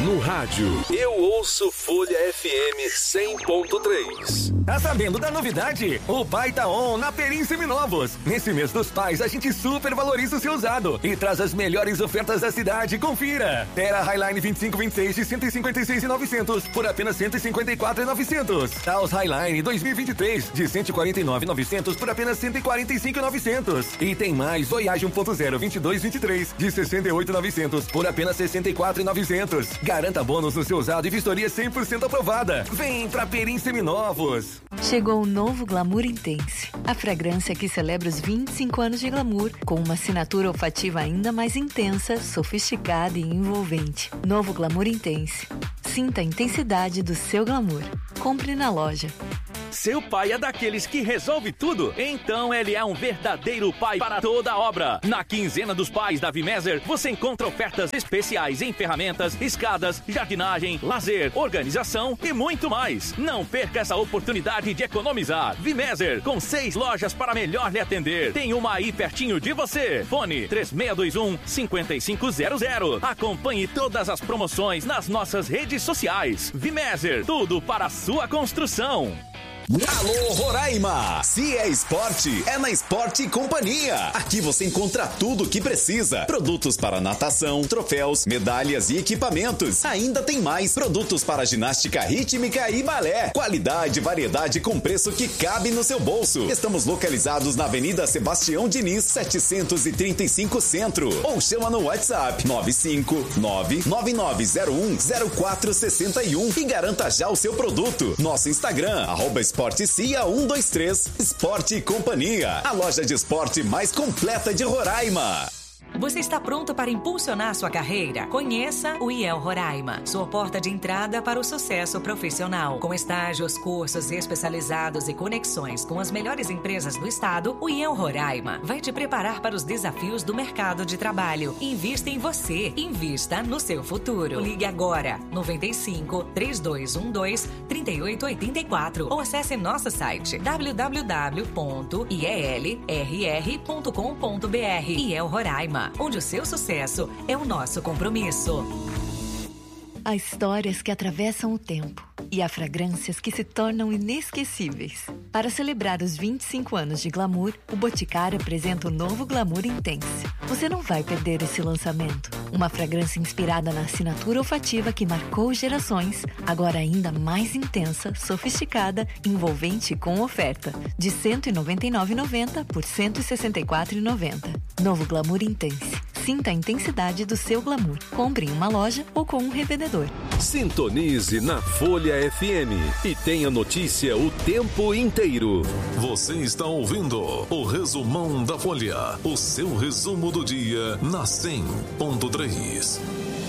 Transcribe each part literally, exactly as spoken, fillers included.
No rádio, eu ouço Folha F M cem ponto três. Tá sabendo da novidade? O Pai tá on na Perim Seminovos. Nesse mês dos pais, a gente super valoriza o seu usado e traz as melhores ofertas da cidade. Confira. Terra Highline vinte e cinco vinte e seis de cento e cinquenta e seis mil e novecentos por apenas cento e cinquenta e quatro mil e novecentos. Taos Highline dois mil e vinte e três de cento e quarenta e nove mil e novecentos por apenas cento e quarenta e cinco mil e novecentos. E tem mais Voyage um ponto zero vinte e dois vinte e três de sessenta e oito mil e novecentos por apenas sessenta e quatro mil e novecentos. Garanta bônus no seu usado e vistoria cem por cento aprovada. Vem pra Perim Seminovos. Chegou o novo Glamour Intense, a fragrância que celebra os vinte e cinco anos de glamour, com uma assinatura olfativa ainda mais intensa, sofisticada e envolvente. Novo Glamour Intense. Sinta a intensidade do seu glamour. Compre na loja. Seu pai é daqueles que resolve tudo? Então ele é um verdadeiro pai para toda a obra. Na quinzena dos pais da Vimeser, você encontra ofertas especiais em ferramentas, escadas, jardinagem, lazer, organização e muito mais. Não perca essa oportunidade de economizar. Vimeser, com seis lojas para melhor lhe atender. Tem uma aí pertinho de você. Fone três seis dois um, cinco cinco zero zero. Acompanhe todas as promoções nas nossas redes sociais. Vimeser, tudo para a sua construção. Alô Roraima! Se é esporte, é na Esporte Companhia. Aqui você encontra tudo o que precisa. Produtos para natação, troféus, medalhas e equipamentos. Ainda tem mais produtos para ginástica rítmica e balé. Qualidade e variedade com preço que cabe no seu bolso. Estamos localizados na Avenida Sebastião Diniz, setecentos e trinta e cinco Centro. Ou chama no WhatsApp nove cinco nove, nove nove zero um, zero quatro seis um e garanta já o seu produto. Nosso Instagram, arroba Esporte Cia um dois três, Esporte Companhia, a loja de esporte mais completa de Roraima. Você está pronto para impulsionar sua carreira? Conheça o I E L Roraima, sua porta de entrada para o sucesso profissional. Com estágios, cursos especializados e conexões com as melhores empresas do estado, o I E L Roraima vai te preparar para os desafios do mercado de trabalho. Invista em você, invista no seu futuro. Ligue agora, noventa e cinco, trinta e dois doze, trinta e oito oitenta e quatro ou acesse nosso site w w w ponto i e l r r ponto com ponto b r. I E L Roraima, onde o seu sucesso é o nosso compromisso. Há histórias que atravessam o tempo e há fragrâncias que se tornam inesquecíveis. Para celebrar os vinte e cinco anos de Glamour, o Boticário apresenta o novo Glamour Intense. Você não vai perder esse lançamento. Uma fragrância inspirada na assinatura olfativa que marcou gerações, agora ainda mais intensa, sofisticada, envolvente e com oferta de cento e noventa e nove reais e noventa centavos por cento e sessenta e quatro reais e noventa centavos. Novo Glamour Intense. Sinta a intensidade do seu glamour. Compre em uma loja ou com um revendedor. Sintonize na Folha F M e tenha notícia o tempo inteiro. Você está ouvindo o Resumão da Folha, o seu resumo do dia na cem ponto três.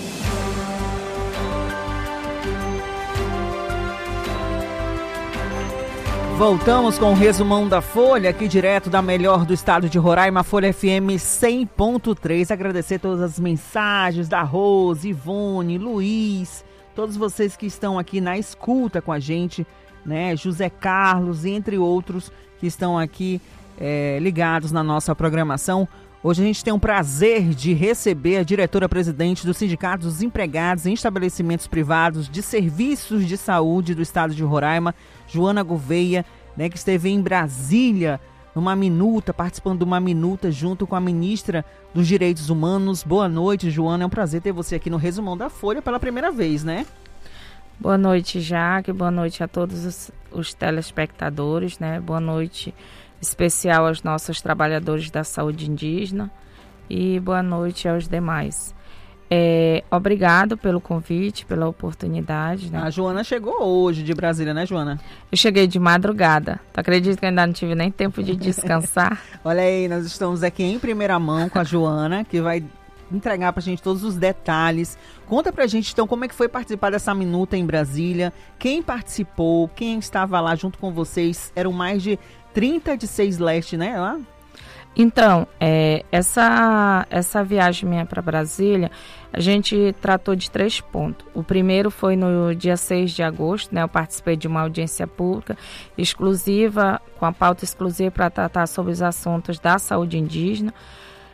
Voltamos com o resumão da Folha, aqui direto da melhor do estado de Roraima, Folha F M cem ponto três. Agradecer todas as mensagens da Rose, Ivone, Luiz, todos vocês que estão aqui na escuta com a gente, né? José Carlos, entre outros, que estão aqui é, ligados na nossa programação. Hoje a gente tem o prazer de receber a diretora-presidente do Sindicato dos Empregados em Estabelecimentos Privados de Serviços de Saúde do estado de Roraima, Joana Gouveia, né, que esteve em Brasília, numa minuta, participando de uma minuta junto com a ministra dos Direitos Humanos. Boa noite, Joana. É um prazer ter você aqui no Resumão da Folha pela primeira vez, né? Boa noite, Jaque. Boa noite a todos os, os telespectadores, né? Boa noite especial aos nossos trabalhadores da saúde indígena e boa noite aos demais. É, obrigado pelo convite, pela oportunidade, né? A Joana chegou hoje de Brasília, né, Joana? Eu cheguei de madrugada. Tu acredita que eu ainda não tive nem tempo de descansar? Olha aí, nós estamos aqui em primeira mão com a Joana, que vai entregar pra gente todos os detalhes. Conta pra gente, então, como é que foi participar dessa minuta em Brasília, quem participou, quem estava lá junto com vocês. Eram mais de trinta de seis leste, né? Lá? Então, é, essa, essa viagem minha para Brasília, a gente tratou de três pontos. O primeiro foi no dia seis de agosto, né? Eu participei de uma audiência pública exclusiva, com a pauta exclusiva para tratar sobre os assuntos da saúde indígena.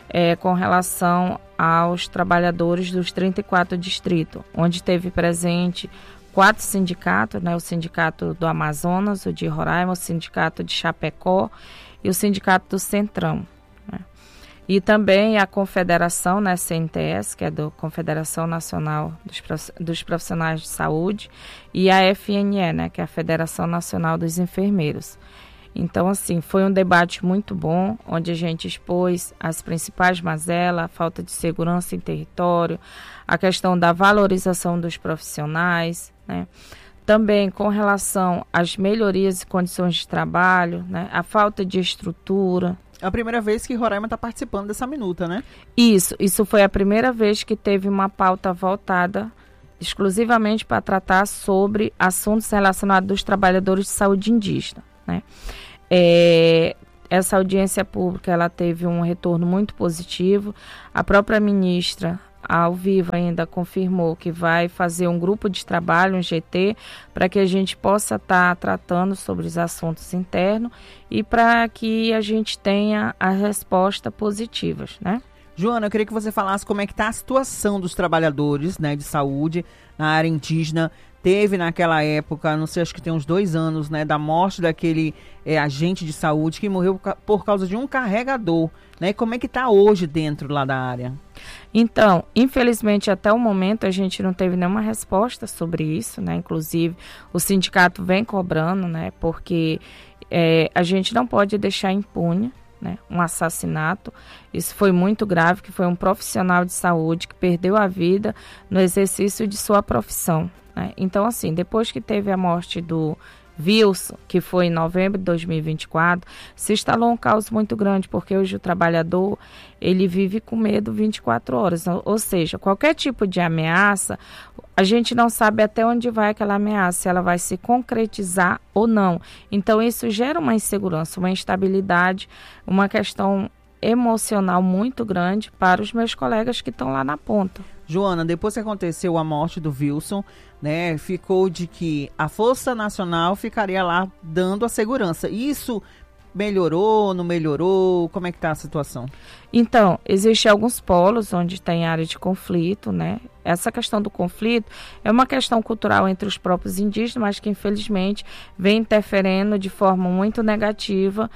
é, com relação aos trabalhadores dos trinta e quatro distritos, onde teve presente quatro sindicatos, né, o Sindicato do Amazonas, o de Roraima, o Sindicato de Chapecó e o Sindicato do Centrão. Né. E também a Confederação, né, C N T S, que é da Confederação Nacional dos, dos Profissionais de Saúde, e a F N E, né, que é a Federação Nacional dos Enfermeiros. Então, assim, foi um debate muito bom, onde a gente expôs as principais mazelas, a falta de segurança em território, a questão da valorização dos profissionais, né? Também com relação às melhorias e condições de trabalho, né? A falta de estrutura. É a primeira vez que Roraima está participando dessa minuta, né? Isso, isso foi a primeira vez que teve uma pauta voltada exclusivamente para tratar sobre assuntos relacionados aos trabalhadores de saúde indígena, né? É, essa audiência pública ela teve um retorno muito positivo. A própria ministra, ao vivo, ainda confirmou que vai fazer um grupo de trabalho, um G T, para que a gente possa estar tá tratando sobre os assuntos internos e para que a gente tenha as respostas positivas, né? Joana, eu queria que você falasse como é que está a situação dos trabalhadores, né, de saúde na área indígena. Teve naquela época, não sei, acho que tem uns dois anos, né, da morte daquele é, agente de saúde que morreu por causa de um carregador, né? Como é que está hoje dentro lá da área? Então, infelizmente, até o momento a gente não teve nenhuma resposta sobre isso, né? Inclusive, o sindicato vem cobrando, né? Porque é, a gente não pode deixar impune, né, um assassinato. Isso foi muito grave, que foi um profissional de saúde que perdeu a vida no exercício de sua profissão, né? Então, assim, depois que teve a morte do Wilson, que foi em novembro de dois mil e vinte e quatro, se instalou um caos muito grande, porque hoje o trabalhador, ele vive com medo vinte e quatro horas, ou, ou seja, qualquer tipo de ameaça, a gente não sabe até onde vai aquela ameaça, se ela vai se concretizar ou não. Então, isso gera uma insegurança, uma instabilidade, uma questão emocional muito grande para os meus colegas que estão lá na ponta. Joana, depois que aconteceu a morte do Wilson, né, ficou de que a Força Nacional ficaria lá dando a segurança. Isso melhorou, não melhorou? Como é que está a situação? Então, existem alguns polos onde tem área de conflito, né? Essa questão do conflito é uma questão cultural entre os próprios indígenas, mas que infelizmente vem interferindo de forma muito negativa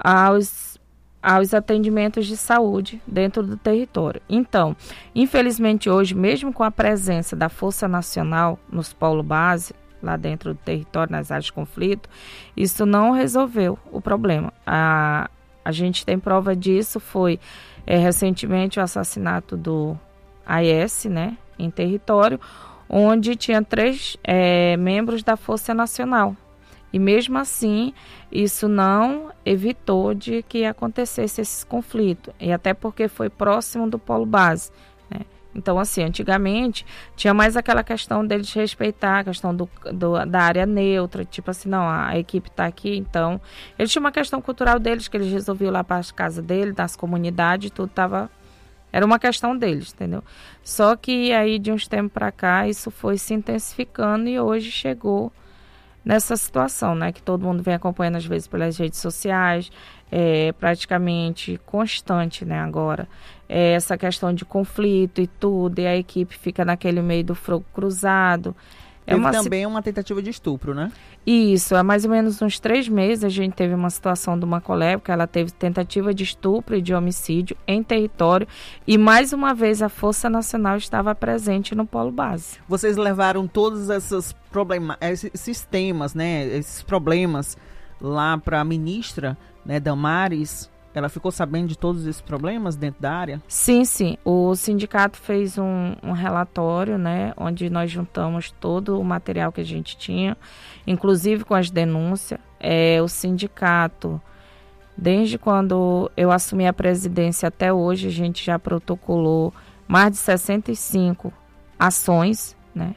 aos aos atendimentos de saúde dentro do território. Então, infelizmente hoje, mesmo com a presença da Força Nacional nos polos base, lá dentro do território, nas áreas de conflito, isso não resolveu o problema. A, a gente tem prova disso, foi é, recentemente o assassinato do A S, né, em território, onde tinha três é, membros da Força Nacional. E mesmo assim, isso não evitou de que acontecesse esse conflito. E até porque foi próximo do polo base, né? Então, assim, antigamente, tinha mais aquela questão deles respeitar a questão do, do, da área neutra. Tipo assim, não, a, a equipe está aqui, então... Eles tinham uma questão cultural deles, que eles resolviam lá para as casas deles, nas comunidades, tudo estava... Era uma questão deles, entendeu? Só que aí, de uns tempos para cá, isso foi se intensificando e hoje chegou nessa situação, né, que todo mundo vem acompanhando às vezes pelas redes sociais, é praticamente constante, né, agora, é essa questão de conflito e tudo, e a equipe fica naquele meio do fogo cruzado. Teve é uma, também uma tentativa de estupro, né? Isso, há mais ou menos uns três meses a gente teve uma situação de uma colega que ela teve tentativa de estupro e de homicídio em território e mais uma vez a Força Nacional estava presente no polo base. Vocês levaram todos esses, problema, esses temas, né, esses problemas lá para a ministra, né, Damares? Ela ficou sabendo de todos esses problemas dentro da área? Sim, sim. O sindicato fez um, um relatório, né, onde nós juntamos todo o material que a gente tinha, inclusive com as denúncias. É, o sindicato, desde quando eu assumi a presidência até hoje, a gente já protocolou mais de sessenta e cinco ações, né?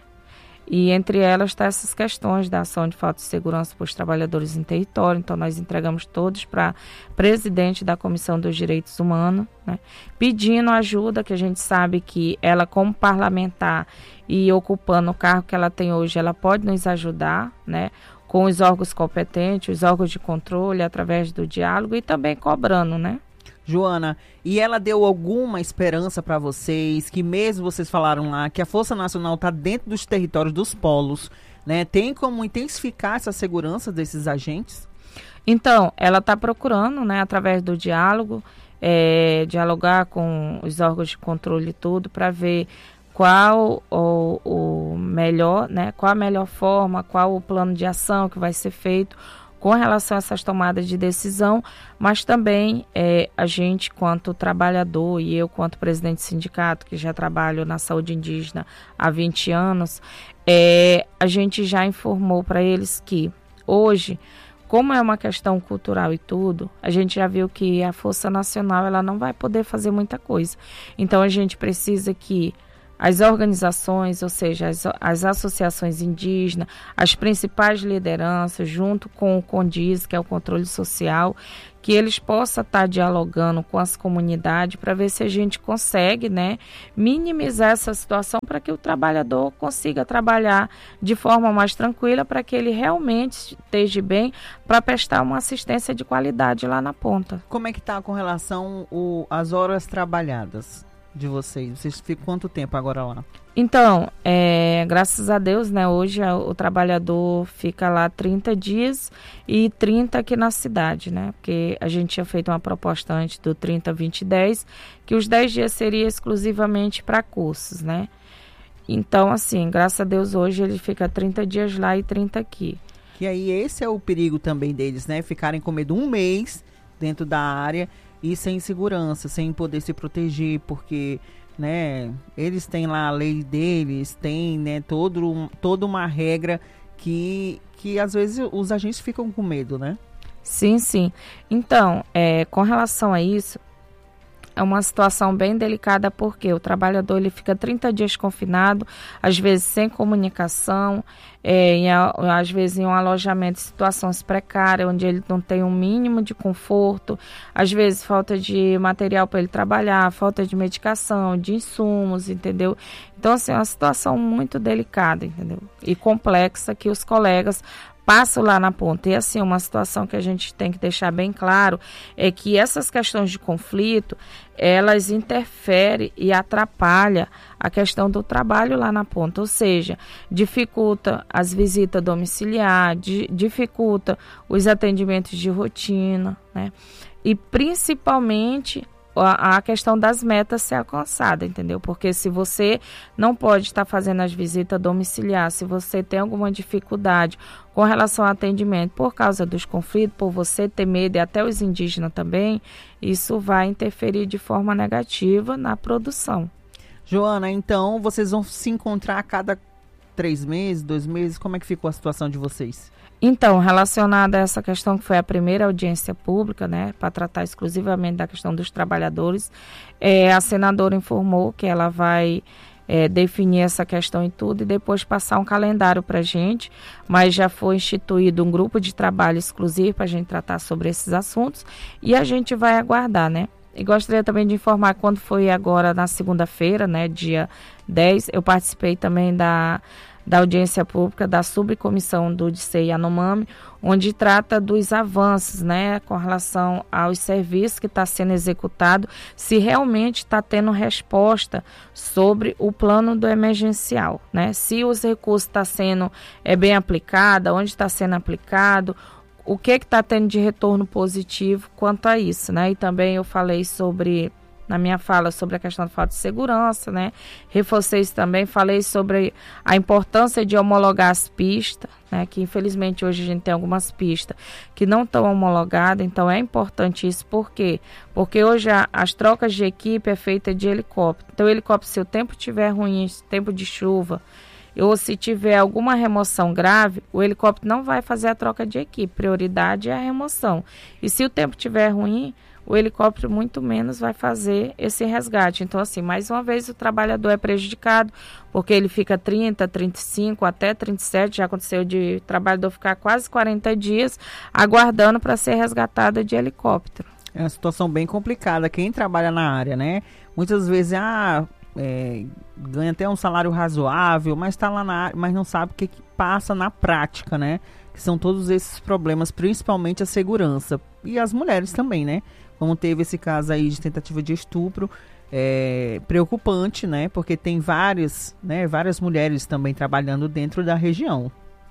E entre elas está essas questões da ação de falta de segurança para os trabalhadores em território. Então, nós entregamos todos para a presidente da Comissão dos Direitos Humanos, né, pedindo ajuda, que a gente sabe que ela, como parlamentar e ocupando o cargo que ela tem hoje, ela pode nos ajudar, né, com os órgãos competentes, os órgãos de controle, através do diálogo e também cobrando, né? Joana, e ela deu alguma esperança para vocês, que mesmo vocês falaram lá, que a Força Nacional está dentro dos territórios dos polos, né? Tem como intensificar essa segurança desses agentes? Então, ela está procurando, né, através do diálogo, é, dialogar com os órgãos de controle e tudo, para ver qual o, o melhor, né, qual a melhor forma, qual o plano de ação que vai ser feito com relação a essas tomadas de decisão, mas também é, a gente, quanto trabalhador, e eu, quanto presidente do sindicato, que já trabalho na saúde indígena há vinte anos, é, a gente já informou para eles que hoje, como é uma questão cultural e tudo, a gente já viu que a Força Nacional ela não vai poder fazer muita coisa. Então a gente precisa que as organizações, ou seja, as, as associações indígenas, as principais lideranças, junto com o CONDIS, que é o controle social, que eles possam estar dialogando com as comunidades para ver se a gente consegue, né, minimizar essa situação para que o trabalhador consiga trabalhar de forma mais tranquila, para que ele realmente esteja bem, para prestar uma assistência de qualidade lá na ponta. Como é que está com relação às horas trabalhadas de vocês? Vocês ficam quanto tempo agora lá? Então, é, graças a Deus, né, hoje a, o trabalhador fica lá trinta dias e trinta aqui na cidade, né, porque a gente tinha feito uma proposta antes do trinta, vinte e dez, que os dez dias seria exclusivamente para cursos, né. Então, assim, graças a Deus hoje ele fica trinta dias lá e trinta aqui. E aí esse é o perigo também deles, né, ficarem com medo um mês dentro da área e sem segurança, sem poder se proteger, porque, né, eles têm lá a lei deles, tem, né, todo, toda uma regra que, que às vezes os agentes ficam com medo, né? Sim, sim. Então, é, com relação a isso, é uma situação bem delicada, porque o trabalhador ele fica trinta dias confinado, às vezes sem comunicação, é, em, às vezes em um alojamento em situações precárias, onde ele não tem um mínimo de conforto, às vezes falta de material para ele trabalhar, falta de medicação, de insumos, entendeu? Então, assim, é uma situação muito delicada, entendeu? E complexa, que os colegas passam lá na ponta. E assim, uma situação que a gente tem que deixar bem claro é que essas questões de conflito, elas interferem e atrapalham a questão do trabalho lá na ponta, ou seja, dificulta as visitas domiciliares, di, dificulta os atendimentos de rotina, né? E principalmente a questão das metas ser alcançada, entendeu? Porque se você não pode estar fazendo as visitas domiciliares, se você tem alguma dificuldade com relação ao atendimento por causa dos conflitos, por você ter medo, e até os indígenas também, isso vai interferir de forma negativa na produção. Joana, então vocês vão se encontrar a cada três meses, dois meses? Como é que ficou a situação de vocês? Então, relacionada a essa questão que foi a primeira audiência pública, né, para tratar exclusivamente da questão dos trabalhadores, é, a senadora informou que ela vai é, definir essa questão e tudo, e depois passar um calendário para a gente, mas já foi instituído um grupo de trabalho exclusivo para a gente tratar sobre esses assuntos, e a gente vai aguardar, né. E gostaria também de informar, quando foi agora na segunda-feira, né, dia dez, eu participei também da... da audiência pública da subcomissão do D C E Yanomami, onde trata dos avanços, né, com relação aos serviços que está sendo executado, se realmente está tendo resposta sobre o plano do emergencial, né, se os recursos estão sendo é, bem aplicados, onde está sendo aplicado, o que está tendo de retorno positivo quanto a isso, né, e também eu falei sobre... na minha fala sobre a questão da falta de segurança, né? Reforcei isso também, falei sobre a importância de homologar as pistas, né? Que infelizmente hoje a gente tem algumas pistas que não estão homologadas, então é importante isso. Por quê? Porque hoje a, as trocas de equipe é feita de helicóptero. Então o helicóptero, se o tempo estiver ruim, tempo de chuva, ou se tiver alguma remoção grave, o helicóptero não vai fazer a troca de equipe. Prioridade é a remoção. E se o tempo estiver ruim, o helicóptero muito menos vai fazer esse resgate. Então, assim, mais uma vez o trabalhador é prejudicado, porque ele fica trinta, trinta e cinco, até trinta e sete, já aconteceu de trabalhador ficar quase quarenta dias aguardando para ser resgatada de helicóptero. É uma situação bem complicada. Quem trabalha na área, né? Muitas vezes, ah, é, ganha até um salário razoável, mas está lá na área, mas não sabe o que, que passa na prática, né? Que são todos esses problemas, principalmente a segurança. E as mulheres também, né? como teve esse caso aí de tentativa de estupro, é, preocupante, né? Porque tem várias, né, várias mulheres também trabalhando dentro da região.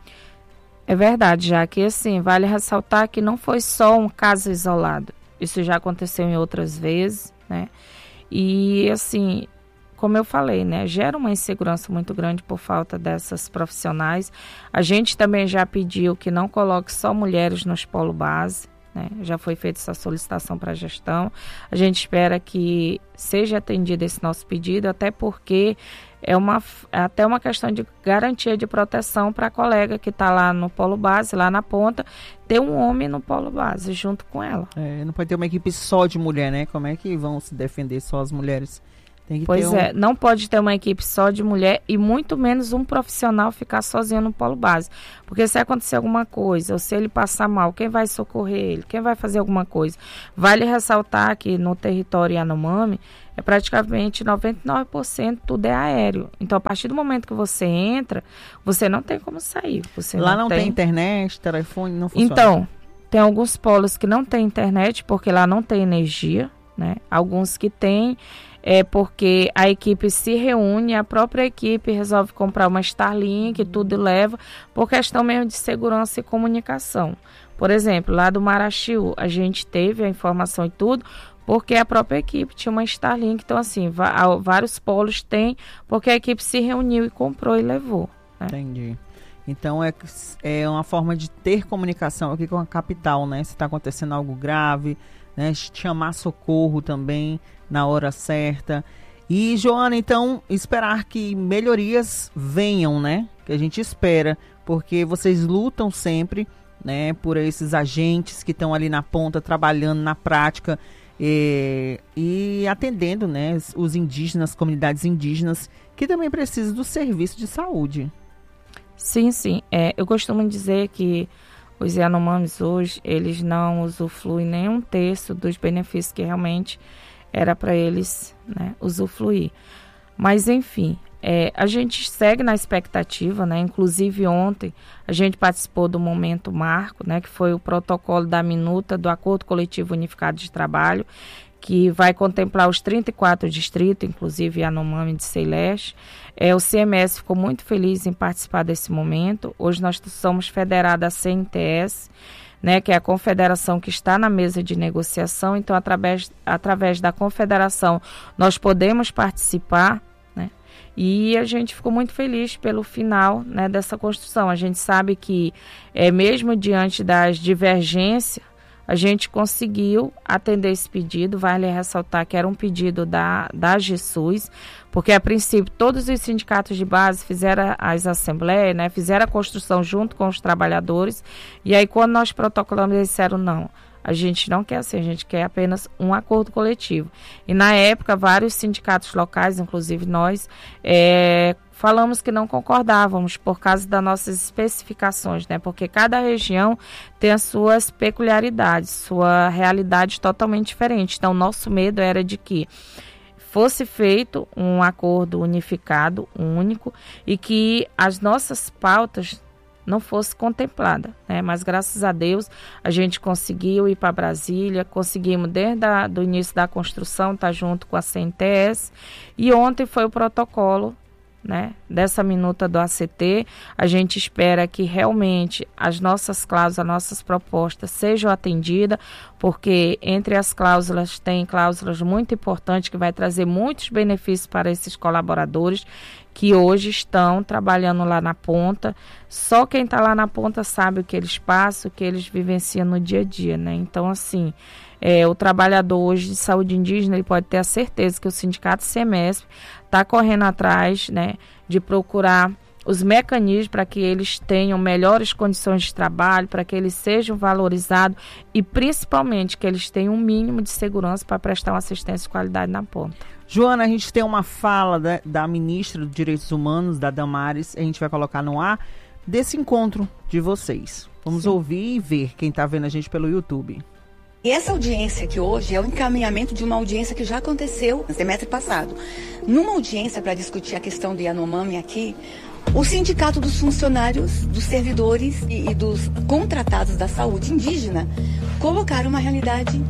É verdade, já que assim, vale ressaltar que não foi só um caso isolado. Isso já aconteceu em outras vezes, né? E assim, como eu falei, né, gera uma insegurança muito grande por falta dessas profissionais. A gente também já pediu que não coloque só mulheres nos polo base, né? Já foi feita essa solicitação para a gestão. A gente espera que seja atendido esse nosso pedido, até porque é uma, até uma questão de garantia de proteção para a colega que está lá no polo base, lá na ponta, ter um homem no polo base junto com ela. É, não pode ter uma equipe só de mulher, né? Como é que vão se defender só as mulheres? Tem que pois ter um... é, não pode ter uma equipe só de mulher e muito menos um profissional ficar sozinho no polo base. Porque se acontecer alguma coisa, ou se ele passar mal, quem vai socorrer ele? Quem vai fazer alguma coisa? Vale ressaltar que no território Yanomami, é praticamente noventa e nove por cento tudo é aéreo. Então, a partir do momento que você entra, você não tem como sair. Você Lá não, não tem... tem internet, telefone, não funciona. Então, tem alguns polos que não tem internet, porque lá não tem energia, né? Alguns que tem... É porque a equipe se reúne, a própria equipe resolve comprar uma Starlink, tudo leva, por questão mesmo de segurança e comunicação. Por exemplo, lá do Marachiú, a gente teve a informação e tudo, porque a própria equipe tinha uma Starlink. Então, assim, vários polos têm, porque a equipe se reuniu e comprou e levou, né? Entendi. Então, é, é uma forma de ter comunicação aqui com a capital, né? Se está acontecendo algo grave, né? Chamar socorro também na hora certa. E, Joana, então, esperar que melhorias venham, né? Que a gente espera, porque vocês lutam sempre, né, por esses agentes que estão ali na ponta, trabalhando na prática e, e atendendo, né, os indígenas, comunidades indígenas, que também precisam do serviço de saúde. Sim, sim. É, eu costumo dizer que os Yanomamis hoje, eles não usufruem nem um terço dos benefícios que realmente era para eles, né, usufruir. Mas, enfim, é, a gente segue na expectativa, né? Inclusive ontem a gente participou do momento marco, né, que foi o protocolo da minuta do Acordo Coletivo Unificado de Trabalho, que vai contemplar os trinta e quatro distritos, inclusive Yanomami de Ceileste. É, o C M S ficou muito feliz em participar desse momento. Hoje nós somos federados à C N T S, né, que é a confederação que está na mesa de negociação. Então, através, através da confederação, nós podemos participar, né, e a gente ficou muito feliz pelo final, né, dessa construção. A gente sabe que, é, mesmo diante das divergências, a gente conseguiu atender esse pedido. Vale ressaltar que era um pedido da, da GESUS, porque a princípio todos os sindicatos de base fizeram as assembleias, né, fizeram a construção junto com os trabalhadores, e aí quando nós protocolamos eles disseram não, a gente não quer assim, a gente quer apenas um acordo coletivo. E na época vários sindicatos locais, inclusive nós, é, falamos que não concordávamos por causa das nossas especificações, né? Porque cada região tem as suas peculiaridades, sua realidade totalmente diferente. Então, nosso medo era de que fosse feito um acordo unificado, único, e que as nossas pautas não fosse contemplada, né? Mas graças a Deus a gente conseguiu ir para Brasília, conseguimos desde a, do início da construção estar tá junto com a C N T S, e ontem foi o protocolo, né, dessa minuta do A C T. A gente espera que realmente as nossas cláusulas, as nossas propostas sejam atendidas, porque entre as cláusulas tem cláusulas muito importantes que vai trazer muitos benefícios para esses colaboradores que hoje estão trabalhando lá na ponta. Só quem está lá na ponta sabe o que eles passam, o que eles vivenciam no dia a dia, né? Então, assim, é, o trabalhador hoje de saúde indígena, ele pode ter a certeza que o Sindicato CEMESP está correndo atrás, né, de procurar os mecanismos para que eles tenham melhores condições de trabalho, para que eles sejam valorizados e, principalmente, que eles tenham um mínimo de segurança para prestar uma assistência de qualidade na ponta. Joana, a gente tem uma fala da, da ministra dos Direitos Humanos, da Damares, a gente vai colocar no ar, desse encontro de vocês. Vamos Sim. ouvir e ver quem está vendo a gente pelo YouTube. E essa audiência aqui hoje é o encaminhamento de uma audiência que já aconteceu no semestre passado. Numa audiência para discutir a questão do Yanomami aqui, o Sindicato dos Funcionários, dos Servidores e, e dos Contratados da Saúde Indígena colocaram uma realidade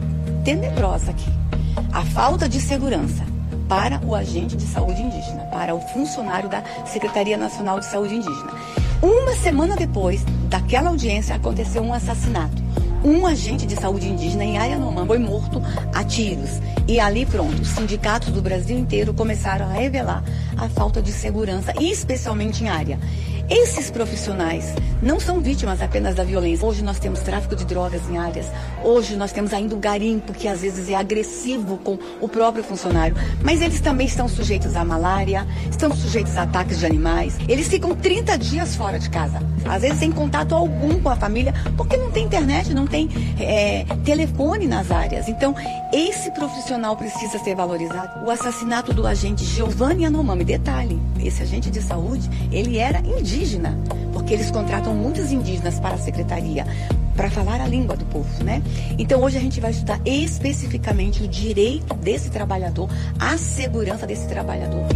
tenebrosa aqui. A falta de segurança para o agente de saúde indígena, para o funcionário da Secretaria Nacional de Saúde Indígena. Uma semana depois daquela audiência, aconteceu um assassinato. Um agente de saúde indígena em Yanomami foi morto a tiros. E ali, pronto, os sindicatos do Brasil inteiro começaram a revelar a falta de segurança, especialmente em área. Esses profissionais não são vítimas apenas da violência. Hoje nós temos tráfico de drogas em áreas. Hoje nós temos ainda o garimpo, que às vezes é agressivo com o próprio funcionário. Mas eles também estão sujeitos à malária, estão sujeitos a ataques de animais. Eles ficam trinta dias fora de casa. Às vezes sem contato algum com a família, porque não tem internet, não tem é, telefone nas áreas. Então, esse profissional precisa ser valorizado. O assassinato do agente Giovanni Yanomami, detalhe, esse agente de saúde, ele era indígena. Indígena, porque eles contratam muitos indígenas para a secretaria, para falar a língua do povo, né? Então hoje a gente vai estudar especificamente o direito desse trabalhador, a segurança desse trabalhador.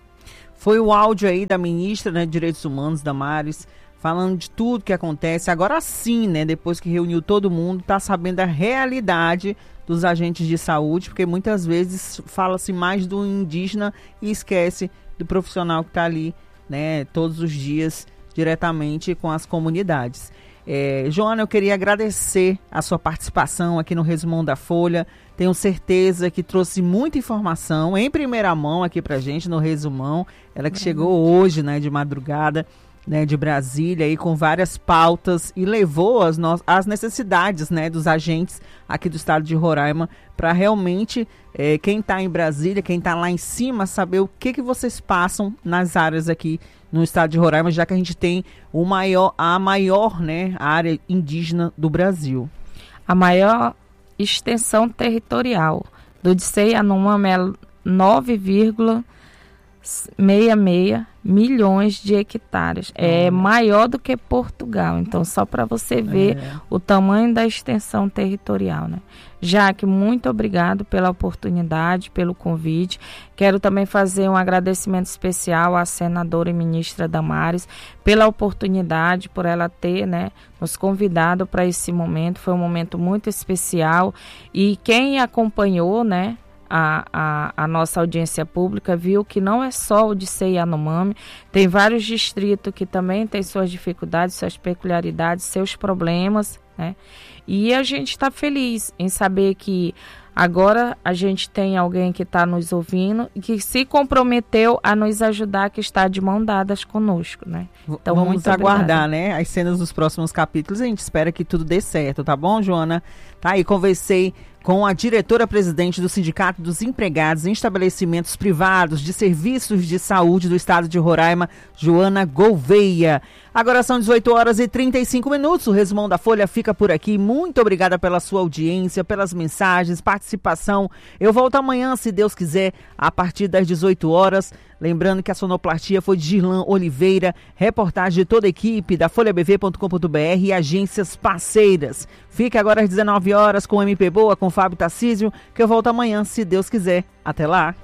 Foi o áudio aí da ministra, né, de Direitos Humanos, Damares, falando de tudo que acontece. Agora sim, né, depois que reuniu todo mundo, está sabendo a realidade dos agentes de saúde, porque muitas vezes fala-se mais do indígena e esquece do profissional que está ali, né, todos os dias diretamente com as comunidades. É, Joana, eu queria agradecer a sua participação aqui no Resumão da Folha. Tenho certeza que trouxe muita informação em primeira mão aqui pra gente no Resumão. Ela que chegou hoje, né, de madrugada, né, de Brasília, aí, com várias pautas, e levou as, no- as necessidades, né, dos agentes aqui do estado de Roraima para realmente é, quem está em Brasília, quem está lá em cima, saber o que, que vocês passam nas áreas aqui no estado de Roraima, já que a gente tem o maior, a maior, né, área indígena do Brasil. A maior extensão territorial do Dicei Yanomami é nove vírgula sessenta e seis milhões de hectares. É maior do que Portugal. Então, só para você ver é. o tamanho da extensão territorial, né? Jaque, muito obrigado pela oportunidade, pelo convite. Quero também fazer um agradecimento especial à senadora e ministra Damares pela oportunidade, por ela ter, né, nos convidado para esse momento. Foi um momento muito especial. E quem acompanhou, né, A, a, a nossa audiência pública viu que não é só o Dicei Yanomami, tem vários distritos que também têm suas dificuldades, suas peculiaridades, seus problemas, né? E a gente está feliz em saber que agora a gente tem alguém que está nos ouvindo e que se comprometeu a nos ajudar, que está de mão dadas conosco, né? Então, vamos muito aguardar, obrigada. né, as cenas dos próximos capítulos. A gente espera que tudo dê certo, tá bom, Joana? Tá aí, conversei com a diretora-presidente do Sindicato dos Empregados em Estabelecimentos Privados de Serviços de Saúde do Estado de Roraima, Joana Gouveia. Agora são dezoito horas e trinta e cinco minutos. O Resumão da Folha fica por aqui. Muito obrigada pela sua audiência, pelas mensagens, participação. Eu volto amanhã, se Deus quiser, a partir das dezoito horas. Lembrando que a sonoplastia foi de Girlan Oliveira, reportagem de toda a equipe da folha b v ponto com ponto b r e agências parceiras. Fique agora às dezenove horas com o M P Boa, com Fábio Tarcísio, que eu volto amanhã, se Deus quiser. Até lá.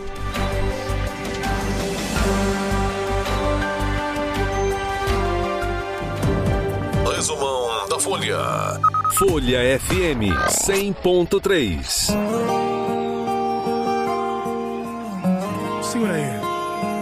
Resumão da Folha. Folha F M cem ponto três. Segura aí.